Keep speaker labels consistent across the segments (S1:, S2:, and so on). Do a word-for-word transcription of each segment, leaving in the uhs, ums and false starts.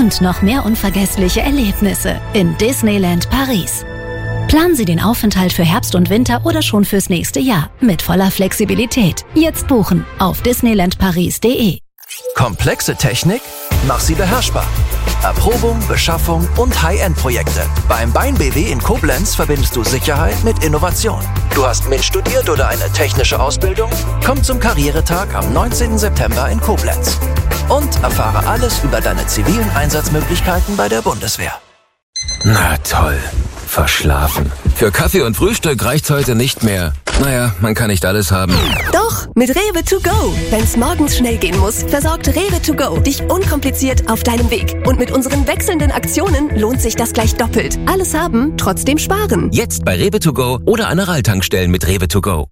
S1: und noch mehr unvergessliche Erlebnisse in Disneyland Paris. Planen Sie den Aufenthalt für Herbst und Winter oder schon fürs nächste Jahr mit voller Flexibilität. Jetzt buchen auf disneyland paris punkt de.
S2: Komplexe Technik? Mach sie beherrschbar. Erprobung, Beschaffung und High-End-Projekte. Beim Bein B W in Koblenz verbindest du Sicherheit mit Innovation. Du hast MINT studiert oder eine technische Ausbildung? Komm zum Karrieretag am neunzehnten September in Koblenz. Und erfahre alles über deine zivilen Einsatzmöglichkeiten bei der Bundeswehr.
S3: Na toll. Verschlafen. Für Kaffee und Frühstück reicht's heute nicht mehr. Naja, man kann nicht alles haben.
S4: Doch, mit Rewe to go. Wenn's morgens schnell gehen muss, versorgt Rewe to go dich unkompliziert auf deinem Weg. Und mit unseren wechselnden Aktionen lohnt sich das gleich doppelt. Alles haben, trotzdem sparen.
S3: Jetzt bei Rewe to go oder an Aral-Tankstellen mit Rewe to go.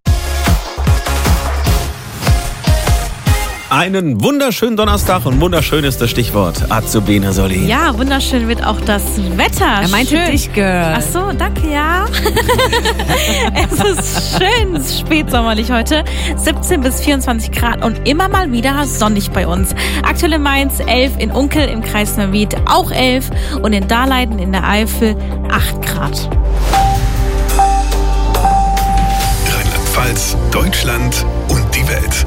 S5: Einen wunderschönen Donnerstag und wunderschön ist das Stichwort. Azubine Solin.
S6: Ja, wunderschön wird auch das Wetter.
S7: Er meinte
S6: schön.
S7: dich, Girl.
S6: Ach so, danke, ja. Es ist schön spätsommerlich heute. siebzehn bis vierundzwanzig Grad und immer mal wieder sonnig bei uns. Aktuell in Mainz elf, in Unkel im Kreis Neuwied auch elf und in Dahlheiden in der Eifel acht Grad.
S8: Rheinland-Pfalz, Deutschland und die Welt.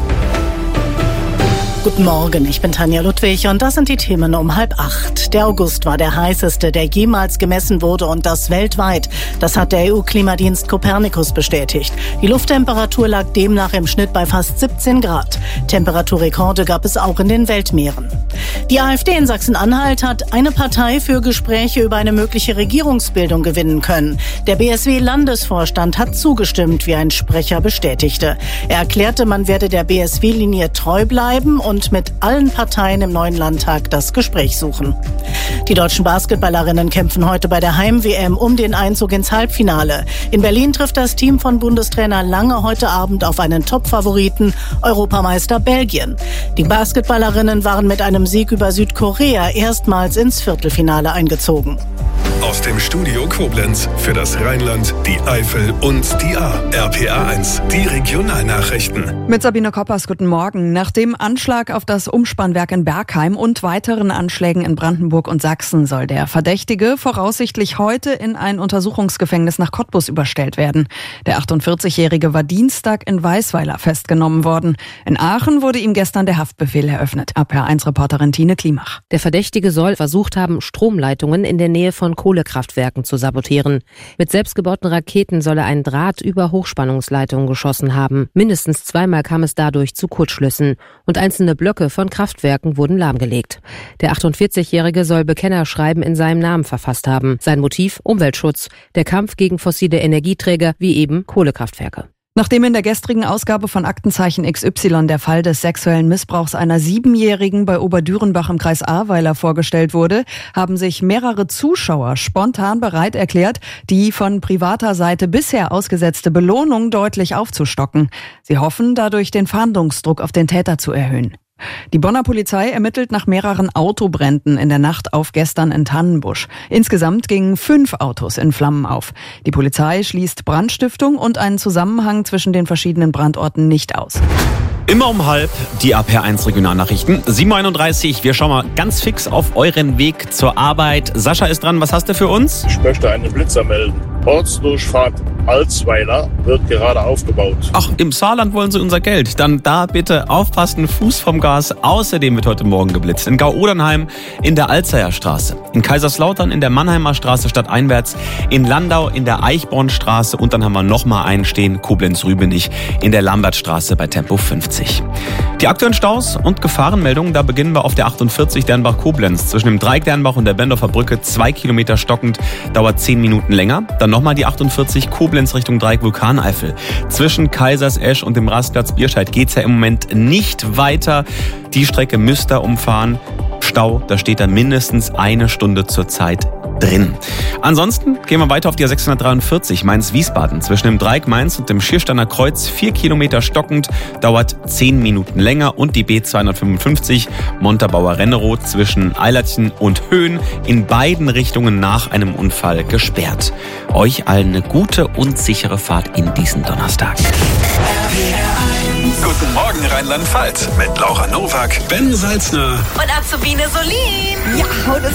S9: Guten Morgen, ich bin Tanja Ludwig und das sind die Themen um halb acht. Der August war der heißeste, der jemals gemessen wurde und das weltweit. Das hat der E U-Klimadienst Copernicus bestätigt. Die Lufttemperatur lag demnach im Schnitt bei fast siebzehn Grad. Temperaturrekorde gab es auch in den Weltmeeren. Die AfD in Sachsen-Anhalt hat eine Partei für Gespräche über eine mögliche Regierungsbildung gewinnen können. Der B S W-Landesvorstand hat zugestimmt, wie ein Sprecher bestätigte. Er erklärte, man werde der B S W-Linie treu bleiben und und mit allen Parteien im neuen Landtag das Gespräch suchen. Die deutschen Basketballerinnen kämpfen heute bei der Heim-W M um den Einzug ins Halbfinale. In Berlin trifft das Team von Bundestrainer Lange heute Abend auf einen Top-Favoriten, Europameister Belgien. Die Basketballerinnen waren mit einem Sieg über Südkorea erstmals ins Viertelfinale eingezogen.
S8: Aus dem Studio Koblenz für das Rheinland, die Eifel und die A. R P A eins, die Regionalnachrichten.
S7: Mit Sabine Koppers, guten Morgen. Nach dem Anschlag auf das Umspannwerk in Bergheim und weiteren Anschlägen in Brandenburg und Sachsen soll der Verdächtige voraussichtlich heute in ein Untersuchungsgefängnis nach Cottbus überstellt werden. Der achtundvierzigjährige war Dienstag in Weisweiler festgenommen worden. In Aachen wurde ihm gestern der Haftbefehl eröffnet. A P R eins Reporterin Tine Klimach.
S10: Der Verdächtige soll versucht haben, Stromleitungen in der Nähe von Kohlekraftwerken zu sabotieren. Mit selbstgebauten Raketen soll er einen Draht über Hochspannungsleitungen geschossen haben. Mindestens zweimal kam es dadurch zu Kurzschlüssen und einzelne Blöcke von Kraftwerken wurden lahmgelegt. Der achtundvierzigjährige soll Bekennerschreiben in seinem Namen verfasst haben. Sein Motiv: Umweltschutz, der Kampf gegen fossile Energieträger wie eben Kohlekraftwerke.
S7: Nachdem in der gestrigen Ausgabe von Aktenzeichen X Y der Fall des sexuellen Missbrauchs einer Siebenjährigen bei Oberdürenbach im Kreis Ahrweiler vorgestellt wurde, haben sich mehrere Zuschauer spontan bereit erklärt, die von privater Seite bisher ausgesetzte Belohnung deutlich aufzustocken. Sie hoffen, dadurch den Fahndungsdruck auf den Täter zu erhöhen. Die Bonner Polizei ermittelt nach mehreren Autobränden in der Nacht auf gestern in Tannenbusch. Insgesamt gingen fünf Autos in Flammen auf. Die Polizei schließt Brandstiftung und einen Zusammenhang zwischen den verschiedenen Brandorten nicht aus.
S5: Immer um halb die A P R eins Regionalnachrichten. sieben Uhr einunddreißig, wir schauen mal ganz fix auf euren Weg zur Arbeit. Sascha ist dran, was hast du für uns?
S11: Ich möchte einen Blitzer melden. Ortsdurchfahrt Alsweiler wird gerade aufgebaut.
S5: Ach, im Saarland wollen sie unser Geld. Dann da bitte aufpassen, Fuß vom Gas. Außerdem wird heute Morgen geblitzt. In Gau-Odernheim in der Alzeyer Straße. In Kaiserslautern in der Mannheimer Straße stadteinwärts. In Landau in der Eichbornstraße. Und dann haben wir nochmal einen stehen, Koblenz-Rübenich in der Lambertstraße bei Tempo fünfzig. Die aktuellen Staus und Gefahrenmeldungen, da beginnen wir auf der achtundvierzig Dernbach-Koblenz. Zwischen dem Dreieck Dernbach und der Bendorfer Brücke zwei Kilometer stockend, dauert zehn Minuten länger. Dann nochmal die achtundvierzig Koblenz Richtung Dreieck Vulkaneifel. Zwischen Kaisersesch und dem Rastplatz Bierscheid geht's ja im Moment nicht weiter. Die Strecke müsst ihr umfahren. Stau, da steht da mindestens eine Stunde zur Zeit drin. Ansonsten gehen wir weiter auf die A sechshundertdreiundvierzig Mainz-Wiesbaden. Zwischen dem Dreieck Mainz und dem Schiersteiner Kreuz vier Kilometer stockend, dauert zehn Minuten länger. Und die B zweihundertfünfundfünfzig Montabaur Renneroth zwischen Eilertchen und Höhen in beiden Richtungen nach einem Unfall gesperrt. Euch allen eine gute und sichere Fahrt in diesen Donnerstag.
S8: Guten Morgen Rheinland-Pfalz mit Laura Nowak, Ben Salzner
S4: und Azubine Solin. Ja, heute